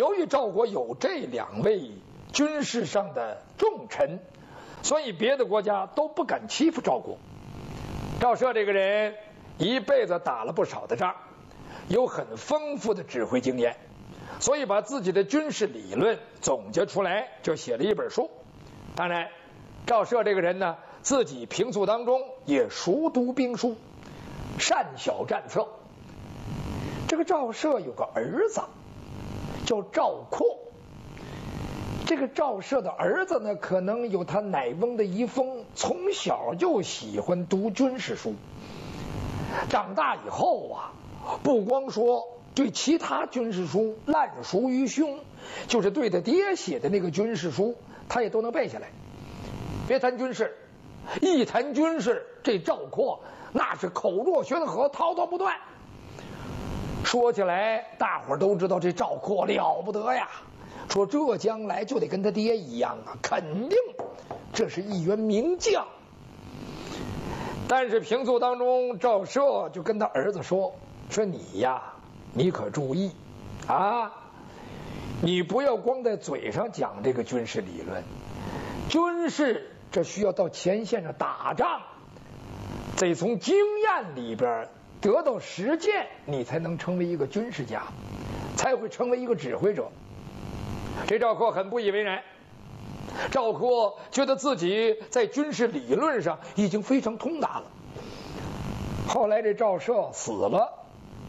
由于赵国有这2位军事上的重臣，所以别的国家都不敢欺负赵国。赵奢这个人一辈子打了不少的仗，有很丰富的指挥经验，所以把自己的军事理论总结出来，就写了一本书。当然，赵奢这个人呢，自己平素当中也熟读兵书，善晓战策。这个赵奢有个儿子叫赵括，这个赵奢的儿子呢，可能有他乃翁的遗风，从小就喜欢读军事书。长大以后啊，不光说对其他军事书烂熟于胸，就是对他爹写的那个军事书，他也都能背下来。别谈军事，一谈军事，这赵括那是口若悬河，滔滔不断。说起来，大伙儿都知道这赵括了不得呀。说这将来就得跟他爹一样啊，肯定这是一员名将。但是平素当中，赵奢就跟他儿子说你呀，你可注意啊，你不要光在嘴上讲这个军事理论，军事这需要到前线上打仗，得从经验里边得到实践，你才能成为一个军事家，才会成为一个指挥者。这赵括很不以为然，赵括觉得自己在军事理论上已经非常通达了。后来这赵奢死了，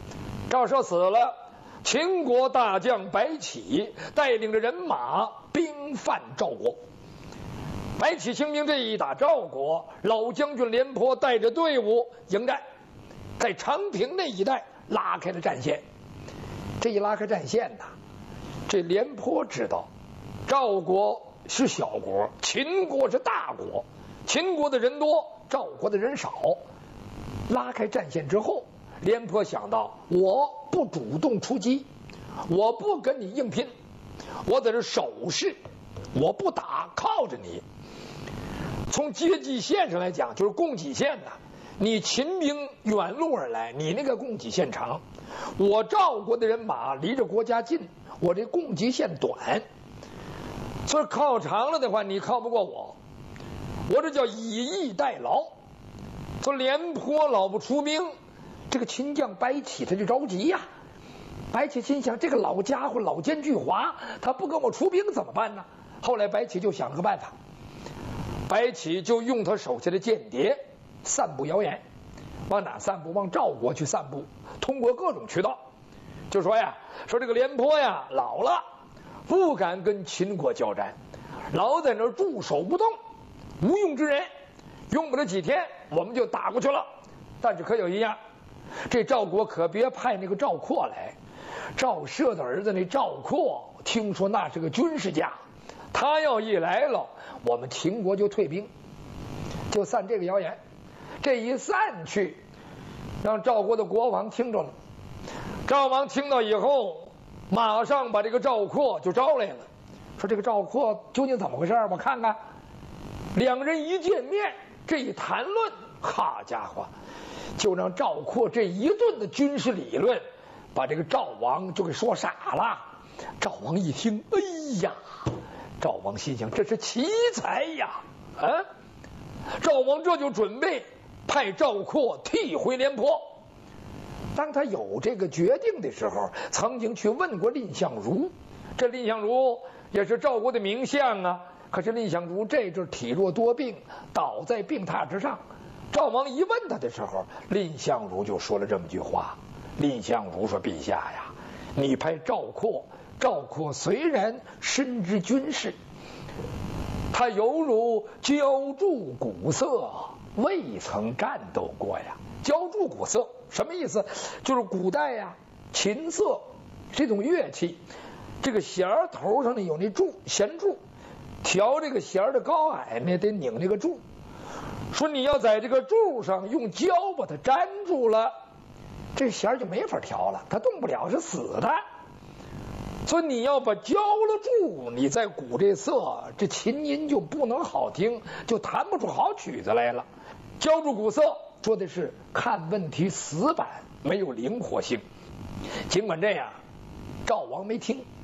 秦国大将白起带领着人马兵犯赵国。白起兴兵这一打赵国，老将军廉颇带着队伍迎战，在长平那一带拉开了战线。这一拉开战线呢，这廉颇知道赵国是小国，秦国是大国，秦国的人多，赵国的人少。拉开战线之后，廉颇想到，我不主动出击，我不跟你硬拼，我在这守势，我不打，靠着你。从阶级线上来讲，就是供给线呐，你秦兵远路而来，你那个供给线长，我赵国的人马离着国家近，我这供给线短，所以靠长了的话，你靠不过我，我这叫以逸待劳。说廉颇老不出兵，这个秦将白起他就着急呀。白起心想，这个老家伙老奸巨猾，他不跟我出兵怎么办呢？后来白起就想了个办法，白起就用他手下的间谍散布谣言。往哪散布？往赵国去散布，通过各种渠道，就说这个廉颇呀老了，不敢跟秦国交战，老在那儿驻守不动，无用之人，用不了几天我们就打过去了。但是可有一样，这赵国可别派那个赵括来。赵奢的儿子那赵括，听说那是个军事家，他要一来了，我们秦国就退兵，就散这个谣言。这一散去，让赵国的国王听着了。赵王听到以后，马上把这个赵括就招来了，说这个赵括究竟怎么回事，我看看。两人一见面，这一谈论，好家伙，就让赵括这一顿的军事理论把这个赵王就给说傻了。赵王一听，哎呀，赵王心想，这是奇才呀！赵王这就准备派赵括替回廉颇。当他有这个决定的时候，曾经去问过蔺相如。这蔺相如也是赵国的名相啊，可是蔺相如这阵体弱多病，倒在病榻之上。赵王一问他的时候，蔺相如就说了这么句话。蔺相如说，陛下呀，你派赵括虽然深知军事，他犹如浇筑古色，未曾战斗过呀。浇筑古色什么意思？就是古代呀，琴瑟这种乐器，这个弦头上呢有那柱，弦柱，调这个弦的高矮呢得拧这个柱。说你要在这个柱上用胶把它粘住了，这弦就没法调了，它动不了，是死的。所以你要把胶了住，你再鼓这瑟，这琴音就不能好听，就弹不出好曲子来了。浇筑古色说的是看问题死板，没有灵活性。尽管这样，赵王没听。